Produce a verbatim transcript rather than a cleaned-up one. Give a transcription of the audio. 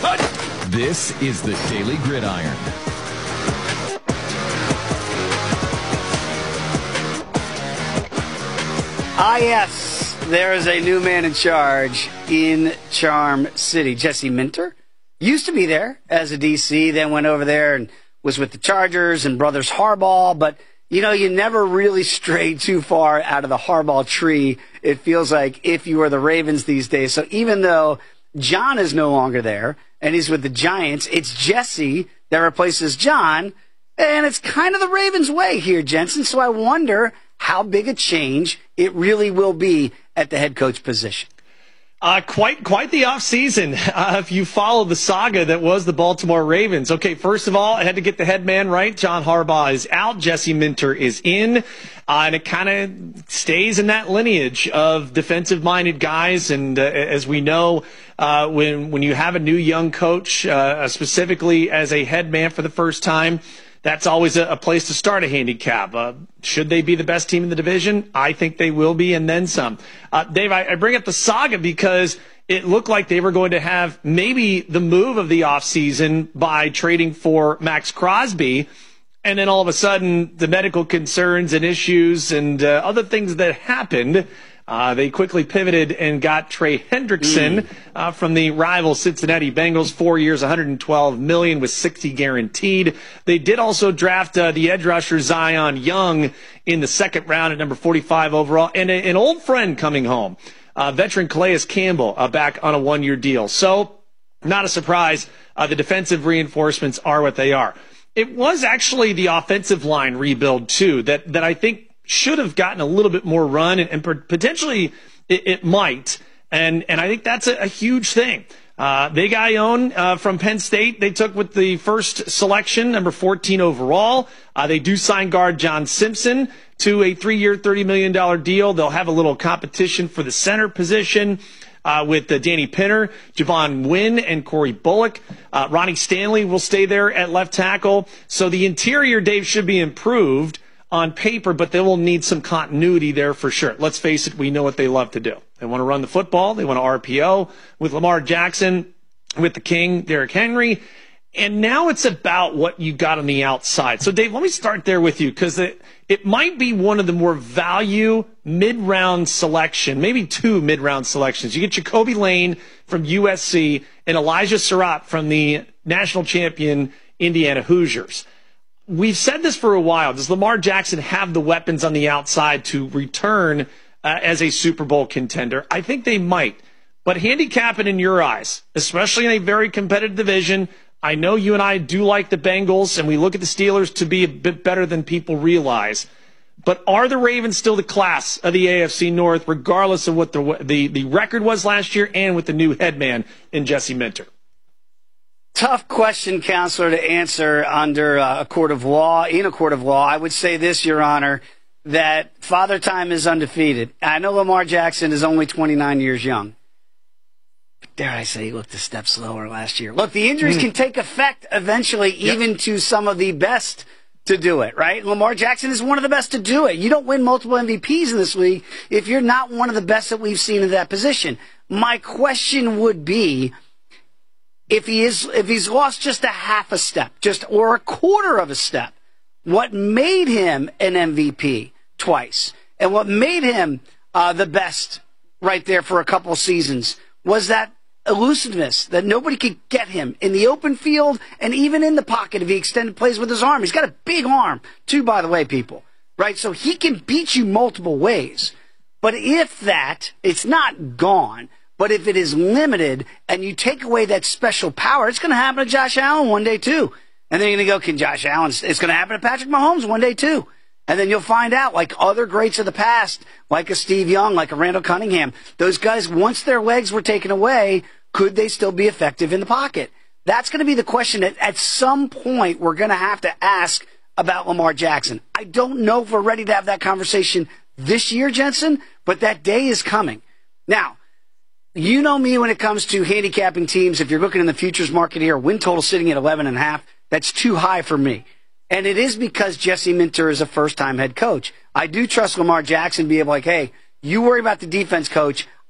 This is the Daily Gridiron. Ah, yes, there is a new man in charge in Charm City. Jesse Minter used to be there as a D C, then went over there and was with the Chargers and Brothers Harbaugh. But, you know, you never really strayed too far out of the Harbaugh tree, it feels like, if you are the Ravens these days. So even though John is no longer there and he's with the Giants, it's Jesse that replaces John. And it's kind of the Ravens' way here, Jensen. So I wonder how big a change it really will be at the head coach position. Uh, quite, quite the offseason, uh, if you follow the saga that was the Baltimore Ravens. Okay, first of all, I had to get the head man right. John Harbaugh is out. Jesse Minter is in. Uh, and it kind of stays in that lineage of defensive-minded guys. And uh, as we know, uh, when, when you have a new young coach, uh, specifically as a head man for the first time, that's always a, a place to start a handicap. Uh, should they be the best team in the division? I think they will be, and then some. Uh, Dave, I, I bring up the saga because it looked like they were going to have maybe the move of the offseason by trading for Max Crosby, and then all of a sudden the medical concerns and issues and uh, other things that happened, Uh, they quickly pivoted and got Trey Hendrickson mm. uh, from the rival Cincinnati Bengals. Four years, one hundred twelve million dollars with sixty guaranteed. They did also draft uh, the edge rusher Zion Young in the second round at number forty-five overall, and a, an old friend coming home, uh, veteran Calais Campbell, uh, back on a one-year deal. So, not a surprise. Uh, the defensive reinforcements are what they are. It was actually the offensive line rebuild too that that I think should have gotten a little bit more run, and, and potentially it, it might. And and I think that's a, a huge thing. Uh, they got Ione uh, from Penn State. They took with the first selection, number fourteen overall. Uh, they do sign guard John Simpson to a three-year, thirty million dollars deal. They'll have a little competition for the center position uh, with uh, Danny Pinner, Javon Wynn, and Corey Bullock. Uh, Ronnie Stanley will stay there at left tackle. So the interior, Dave, should be improved on paper, but they will need some continuity there for sure. Let's face it, we know what they love to do. They want to run the football. They want to R P O with Lamar Jackson, with the King, Derrick Henry. And now it's about what you got on the outside. So, Dave, let me start there with you, because it, it might be one of the more value mid-round selection, maybe two mid-round selections. You get Jacoby Lane from U S C and Elijah Surratt from the national champion Indiana Hoosiers. We've said this for a while. Does Lamar Jackson have the weapons on the outside to return uh, as a Super Bowl contender? I think they might. But handicap it in your eyes, especially in a very competitive division. I know you and I do like the Bengals, and we look at the Steelers to be a bit better than people realize. But are the Ravens still the class of the A F C North, regardless of what the the, the record was last year and with the new head man in Jesse Minter? Tough question, Counselor, to answer under uh, a court of law. In a court of law, I would say this, Your Honor, that Father Time is undefeated. I know Lamar Jackson is only twenty-nine years young. But dare I say he looked a step slower last year. Look, the injuries mm. can take effect eventually, yep. even to some of the best to do it, right? Lamar Jackson is one of the best to do it. You don't win multiple M V Ps in this league if you're not one of the best that we've seen in that position. My question would be, If he is, if he's lost just a half a step, just or a quarter of a step, what made him an M V P twice, and what made him uh, the best right there for a couple seasons, was that elusiveness that nobody could get him in the open field and even in the pocket if he extended plays with his arm. He's got a big arm, too, by the way, people, right? So he can beat you multiple ways. But if that, it's not gone. But if it is limited and you take away that special power, it's going to happen to Josh Allen one day too. And then you're going to go, can Josh Allen, it's going to happen to Patrick Mahomes one day too. And then you'll find out, like other greats of the past, like a Steve Young, like a Randall Cunningham, those guys, once their legs were taken away, could they still be effective in the pocket? That's going to be the question that at some point we're going to have to ask about Lamar Jackson. I don't know if we're ready to have that conversation this year, Jensen, but that day is coming. Now, you know me when it comes to handicapping teams. If you're looking in the futures market here, win total sitting at eleven and a half, that's too high for me. And it is because Jesse Minter is a first-time head coach. I do trust Lamar Jackson to be able to, like, hey, you worry about the defense, coach.